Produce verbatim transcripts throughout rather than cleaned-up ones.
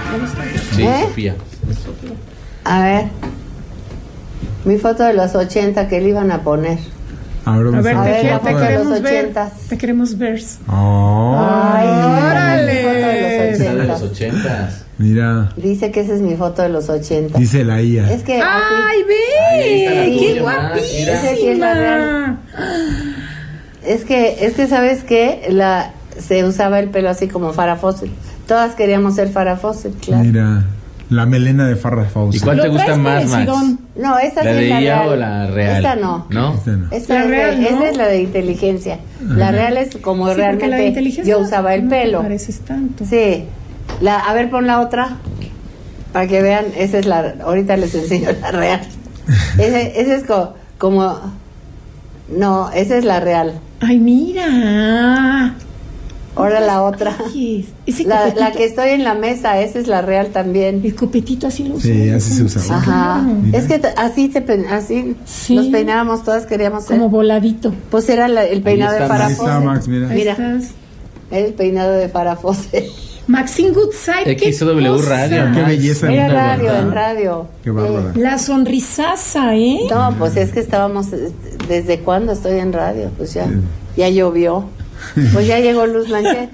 Sí, ¿Eh? Sofía. A ver. Mi foto de los ochenta que le iban a poner. A ver, A ver, A te, ver, quiero- la te foto de queremos los ver. ochentas. Te queremos ver. Ay, órale. mi foto de los Está de los ochentas. ochentas. Mira, Dice que esa es mi foto de los ochenta. dice la I A. Es que ¡Ay, así- ve! Ahí está la ¡Qué tuya, Max, mira. Esa sí es la guapísima! es que es que sabes que la se usaba el pelo así como Farrah Fawcett. Todas queríamos ser Farrah Fawcett, claro. Mira, la melena de Farrah ¿Y Fawcett. cuál Lo te gusta traes más, Max? parecidón. No, esa ¿La sí de es la I A real. o la real? Esa no. ¿No? Esta no. Esa, La es, de- real, ¿no? esa es la de inteligencia. La real es como Sí, porque la de realmente inteligencia yo usaba el no te pelo. pareces tanto. Sí. La, a ver, pon la otra para que vean. Esa es la. Ahorita les enseño la real. Ese, ese es co- como. No, esa es la real. ¡Ay, mira! Ahora la otra. Ay, ese La, copetito, la que estoy en la mesa, esa es la real también. el copetito así lo Sí, usan, así se ¿no? usaba. Ajá. Mira. Es que t- así se pe- así Sí. nos peinábamos, todas queríamos ser. Como voladito. Pues era la- el peinado está de Farrah Ahí está, Fawcett. Max, mira. Ahí Mira. estás. El peinado de Farrah Fawcett. Maxine Goodside. ¿qué X W cosa? Radio, Qué Max. belleza. Era de mujer, radio, ¿verdad? en radio. Qué bárbara. La sonrisaza, ¿eh? No, pues es que estábamos, eh, ¿desde cuándo estoy en radio? Pues ya, Sí. ya llovió. Pues ya llegó Luz Blanchet.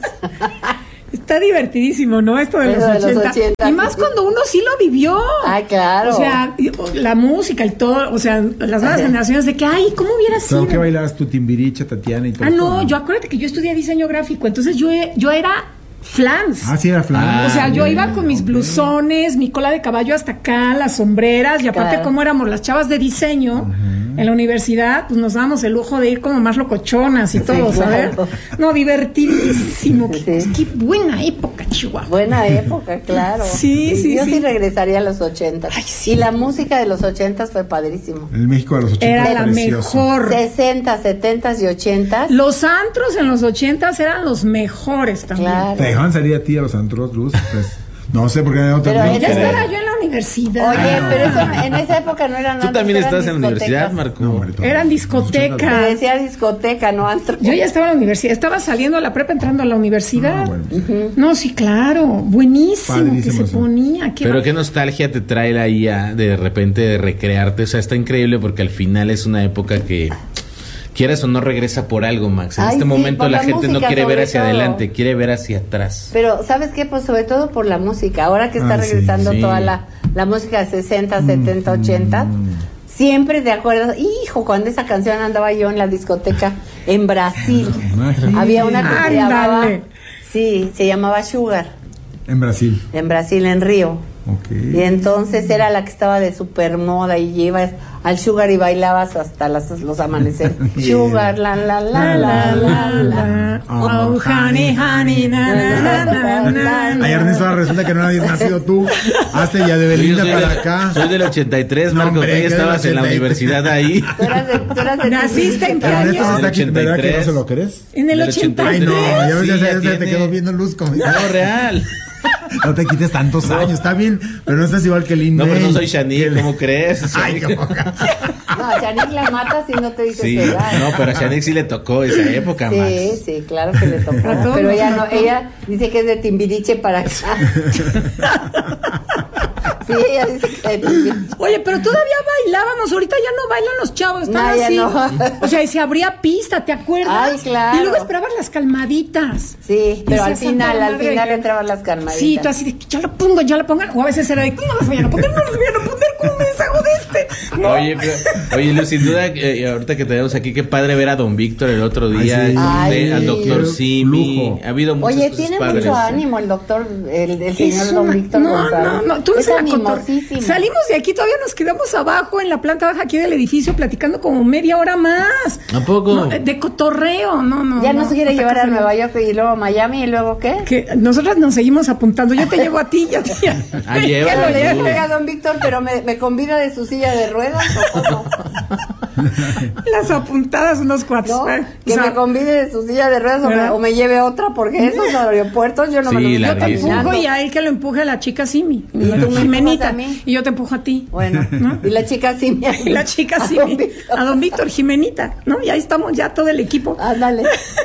Está divertidísimo, ¿no? Esto de, Eso los, de los ochenta. ochenta. Y más cuando uno sí lo vivió. Ay, claro. O sea, y- la música y todo, o sea, las nuevas generaciones de que, ay, ¿cómo hubiera sido? ¿Sabes qué bailabas tu Timbiriche, Tatiana y todo Ah, esto, no, yo acuérdate que yo estudié diseño gráfico, entonces yo, yo era flans. Ah, sí, era flan. Ah, O sea, yo bien, iba con mis blusones, mi cola de caballo hasta acá, las sombreras, y aparte Claro. como éramos las chavas de diseño en la universidad, pues nos dábamos el lujo de ir como más locochonas y todo, ¿sabes? claro. No, divertidísimo. Qué, Sí. qué buena época, Chihuahua. Buena época, claro. Sí, sí, Yo sí. sí regresaría a los ochentas. Ay, sí. Y la música de los ochentas fue padrísimo. El México de los ochenta Era es la precioso. mejor. Sesenta, setentas y ochentas. Los antros en los ochentas eran los mejores también. Claro. ¿Te dejaban salir a ti a los antros, Luz? Pues, no sé, porque no te Pero no Ya ella te- estaba yo en la universidad. Oye, pero eso, en esa época no eran Tú antros, también eran estás en la discotecas. universidad, Marco. No, hombre, todo. Eran Me discotecas. decía discoteca, no antro. Yo ya estaba en la universidad, estaba saliendo a la prepa, entrando a la universidad. Ah, bueno. No, sí, claro, buenísimo que Padrísimo se eso. ponía. Qué Pero va- qué nostalgia te trae la I A de repente de recrearte. O sea, está increíble porque al final es una época que, quieras o no, regresa por algo, Max. En Ay, este sí, momento por la, la gente no música, quiere ver sobre hacia todo. adelante, quiere ver hacia atrás. Pero, ¿sabes qué? Pues sobre todo por la música. Ahora que está Ah, sí, regresando sí. toda la, la música de sesenta, setenta, ochenta, siempre te acuerdas. Hijo, cuando esa canción andaba yo en la discoteca en Brasil. Imagínate. Había una que se Ándale. llamaba. Sí, se llamaba Sugar. En Brasil. En Brasil, en Río. Ok. Y entonces era la que estaba de super moda y ibas al Sugar y bailabas hasta las, los amanecer. Sugar, la, la, la, la, la, la. Oh, honey, honey, na, na, na, na, na. Ay, Ernesto, ahora resulta que no habías nacido tú. Hazte ya de Yo Belinda soy, para del, acá. soy del ochenta y tres, No, Marco. hombre, tú ya que del estabas en la ochenta y tres. universidad ahí. Tú eras de, tú eras de Naciste en Timbiriche, Ernesto año? se está aquí, ¿verdad que no ochenta y tres. se lo crees? En el Del ochenta Ay, y no, tres. ya ves, Sí, ya, ya ya te tiene. quedó viendo Luz como... No, real. No te quites tantos años, está bien, pero no estás igual que Lin No, pero no May. soy Shanique, ¿cómo crees? Ay, qué poca. No, a Shanique la mata si no te dice Sí, su edad. no, pero a Shanique sí le tocó esa época, Sí, Max. sí, claro que le tocó. A todos Pero nos ella no, tocó. ella dice que es de Timbiriche para acá. Sí, ella dice que de Timbiriche. Oye, pero todavía bailábamos, ahorita ya no bailan los chavos, están No, ya así. no. O sea, y se abría pista, ¿te acuerdas? Ay, claro. Y luego esperabas las calmaditas. Sí, pero al Decía final, Santa al Madre. final entraban las calmaditas. Sí, tú así de que ya la pongo, ya la pongan. O a veces era de, ¿cómo las vayan a poner? No las vayan a poner, ¿cómo me deshago de este? No. Oye, pero, oye, Luz, sin duda, eh, ahorita que tenemos aquí, qué padre ver a Don Víctor el otro día, Ay, sí. Ay. al doctor Qué Simi. lujo. Ha habido muchas Oye, cosas tiene padres. mucho ánimo el doctor, el, el señor Es don una- Víctor no, González. no, no, tú no es se la contó. animosísimo. Salimos de aquí, todavía nos quedamos abajo en la planta baja aquí del edificio platicando como media hora más. ¿A poco? No, de cotorreo, no, no. Ya no se quiere otra llevar a cosa no. Nueva York y luego a Miami y luego ¿qué? Que nosotras nos seguimos apuntando. Yo te llevo a ti, ya te Ah, Que llévalo, le tú. llega a don Víctor, pero me, me convida de su silla de ruedas o cómo? las apuntadas unos cuates. ¿No? ¿eh? Que O sea, me convide de su silla de ruedas o me, ¿verdad? o me lleve otra, porque esos aeropuertos yo no Sí, me los la yo te larguísimo. empujo caminando. y a él que lo empuje a la chica Simi. Y tú me Jimenita. empujas a mí. Y yo te empujo a ti. Bueno, ¿no? y la chica sí me Y la chica a Simi. don Víctor. A don Víctor Jimenita, ¿no? Y ahí estamos ya todo el equipo. Ándale.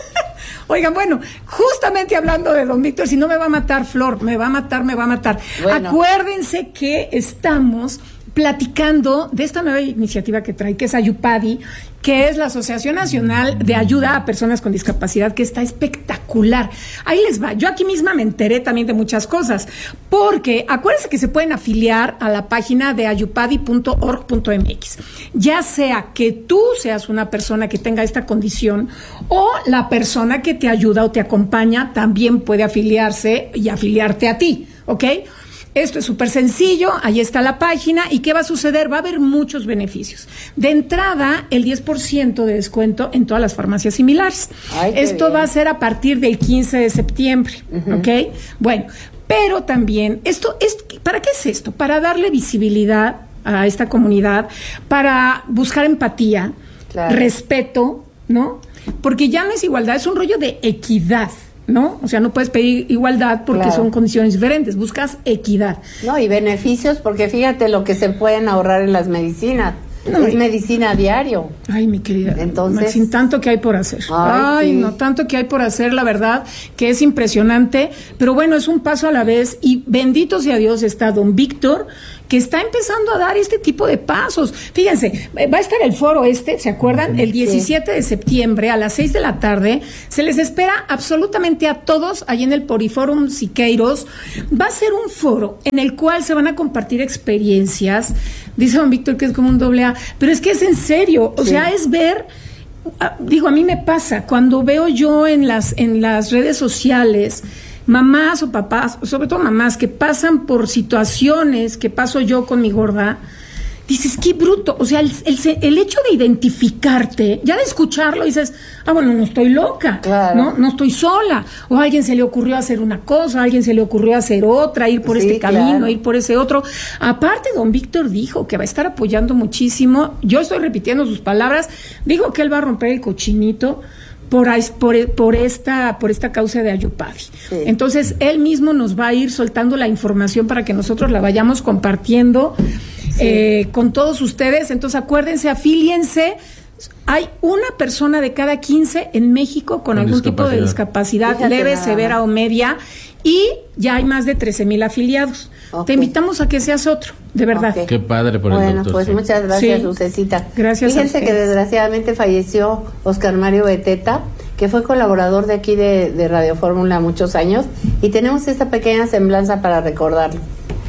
Oigan, bueno, justamente hablando de don Víctor, si no me va a matar Flor, me va a matar, me va a matar. Bueno. Acuérdense que estamos platicando de esta nueva iniciativa que trae, que es Ayupadi, que es la Asociación Nacional de Ayuda a Personas con Discapacidad, que está espectacular. Ahí les va. Yo aquí misma me enteré también de muchas cosas, porque acuérdense que se pueden afiliar a la página de ayupadi punto org punto m x, ya sea que tú seas una persona que tenga esta condición o la persona que te ayuda o te acompaña también puede afiliarse y afiliarte a ti, ¿ok? Esto es súper sencillo, ahí está la página. ¿Y qué va a suceder? Va a haber muchos beneficios. De entrada, el diez por ciento de descuento en todas las farmacias similares. Ay, esto bien. Va a ser a partir del quince de septiembre, uh-huh. ¿ok? Bueno, pero también, esto es, ¿para qué es esto? Para darle visibilidad a esta comunidad, para buscar empatía, claro. respeto, ¿no? Porque ya no es igualdad, es un rollo de equidad, ¿no? O sea, no puedes pedir igualdad porque claro. son condiciones diferentes, buscas equidad. No, y beneficios porque fíjate lo que se pueden ahorrar en las medicinas. No, es medicina a diario. Ay, mi querida. Entonces, Maxine, tanto que hay por hacer. Ay, ay sí. no, tanto que hay por hacer, la verdad, que es impresionante. Pero bueno, es un paso a la vez y bendito sea Dios está don Víctor, que está empezando a dar este tipo de pasos. Fíjense, va a estar el foro este, ¿se acuerdan? El diecisiete sí. de septiembre a las seis de la tarde. Se les espera absolutamente a todos allí en el Poriforum Siqueiros. Va a ser un foro en el cual se van a compartir experiencias. Dice don Víctor que es como un doble A, pero es que es en serio. O sí. sea, es ver... Digo, a mí me pasa, cuando veo yo en las, en las redes sociales... mamás o papás, sobre todo mamás, que pasan por situaciones que paso yo con mi gorda, dices, qué bruto. O sea, el, el, el hecho de identificarte, ya de escucharlo, dices, ah, bueno, no estoy loca, claro. ¿no? No estoy sola. O a alguien se le ocurrió hacer una cosa, a alguien se le ocurrió hacer otra, ir por sí, este camino, claro. ir por ese otro. Aparte, don Víctor dijo que va a estar apoyando muchísimo. Yo estoy repitiendo sus palabras. Dijo que él va a romper el cochinito Por, por, por esta por esta causa de Ayupadi. Sí. Entonces, él mismo nos va a ir soltando la información para que nosotros la vayamos compartiendo sí. eh, con todos ustedes. Entonces, acuérdense, afíliense. Hay una persona de cada quince en México con, con algún tipo de discapacidad Fíjate leve, nada. severa o media, y ya hay más de trece mil afiliados. Okay. Te invitamos a que seas otro, de verdad. Okay. Qué padre por el bueno, doctor. Bueno, pues sí. muchas gracias, sí. Lucecita. Gracias. Fíjense que desgraciadamente falleció Oscar Mario Beteta, que fue colaborador de aquí de, de Radio Fórmula muchos años, y tenemos esta pequeña semblanza para recordarlo.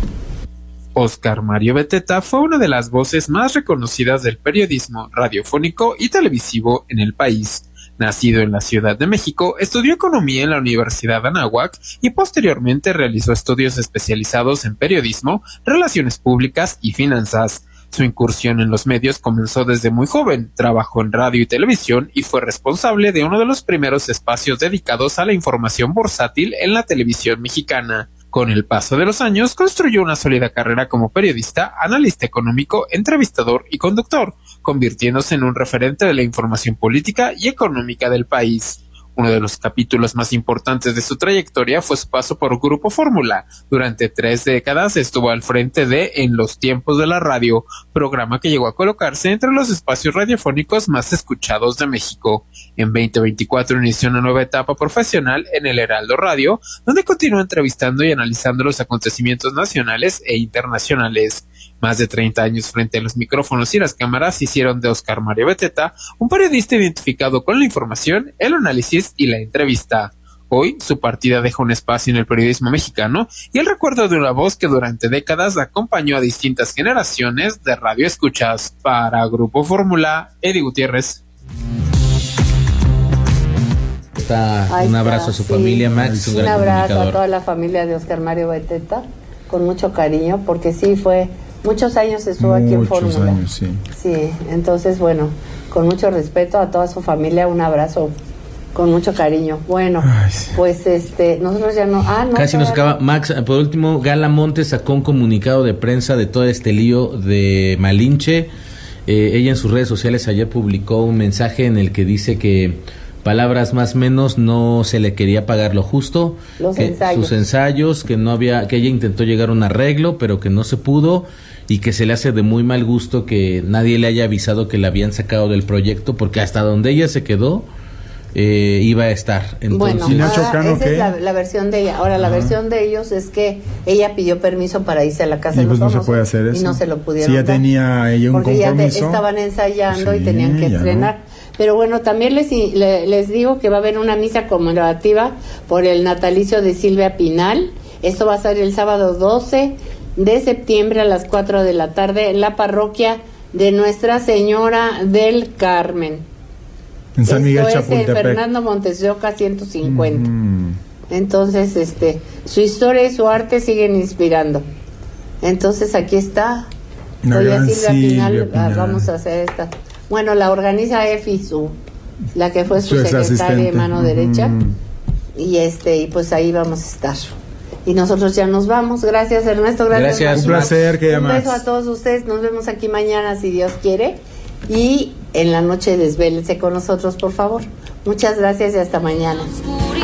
Oscar Mario Beteta fue una de las voces más reconocidas del periodismo radiofónico y televisivo en el país. Nacido en la Ciudad de México, estudió economía en la Universidad de Anáhuac y posteriormente realizó estudios especializados en periodismo, relaciones públicas y finanzas. Su incursión en los medios comenzó desde muy joven, trabajó en radio y televisión y fue responsable de uno de los primeros espacios dedicados a la información bursátil en la televisión mexicana. Con el paso de los años, construyó una sólida carrera como periodista, analista económico, entrevistador y conductor, convirtiéndose en un referente de la información política y económica del país. Uno de los capítulos más importantes de su trayectoria fue su paso por Grupo Fórmula. Durante tres décadas estuvo al frente de En los tiempos de la radio, programa que llegó a colocarse entre los espacios radiofónicos más escuchados de México. En veinte veinticuatro inició una nueva etapa profesional en el Heraldo Radio, donde continuó entrevistando y analizando los acontecimientos nacionales e internacionales. Más de treinta años frente a los micrófonos y las cámaras hicieron de Oscar Mario Beteta un periodista identificado con la información, el análisis y la entrevista. Hoy, su partida deja un espacio en el periodismo mexicano y el recuerdo de una voz que durante décadas acompañó a distintas generaciones de radioescuchas. Para Grupo Fórmula, Eddie Gutiérrez. Está, un abrazo a su sí. familia, Max. Un, un abrazo a toda la familia de Oscar Mario Beteta, con mucho cariño, porque sí fue... Muchos años estuvo Muchos aquí en Fórmula. Muchos años, sí. Sí, entonces, bueno, con mucho respeto a toda su familia, un abrazo con mucho cariño. Bueno, Ay, sí. pues este, nosotros ya no... Ah, no Casi nos acaba. Max, por último, Gala Montes sacó un comunicado de prensa de todo este lío de Malinche. Eh, ella en sus redes sociales ayer publicó un mensaje en el que dice que... palabras más menos, no se le quería pagar lo justo, Los que ensayos. sus ensayos, que no había, que ella intentó llegar a un arreglo, pero que no se pudo, y que se le hace de muy mal gusto que nadie le haya avisado que la habían sacado del proyecto, porque hasta donde ella se quedó, eh, iba a estar. Entonces, bueno, ahora, esa es la, la versión de ella. Ahora, la Ajá. versión de ellos es que ella pidió permiso para irse a la casa y de pues los no se puede hacer eso. Y no se lo pudieron Si ya dar, tenía ella un porque compromiso. ya te, estaban ensayando sí, y tenían que estrenar. No. Pero bueno, también les, les digo que va a haber una misa conmemorativa por el natalicio de Silvia Pinal. Esto va a ser el sábado doce de septiembre a las cuatro de la tarde en la parroquia de Nuestra Señora del Carmen. En San Miguel Esto Chapultepec. Es en Fernando Montes de Oca ciento cincuenta. Mm. Entonces, este, su historia y su arte siguen inspirando. Entonces, aquí está. Soy a Silvia Pinal, Pinal. Vamos a hacer esta. Bueno, la organiza Efi, su, la que fue su, su secretaria y mano mm. derecha. Y este, y pues ahí vamos a estar. Y nosotros ya nos vamos. Gracias, Ernesto. Gracias. Gracias. Un placer que Un beso a todos ustedes. Nos vemos aquí mañana, si Dios quiere. Y en la noche desvélense con nosotros, por favor. Muchas gracias y hasta mañana.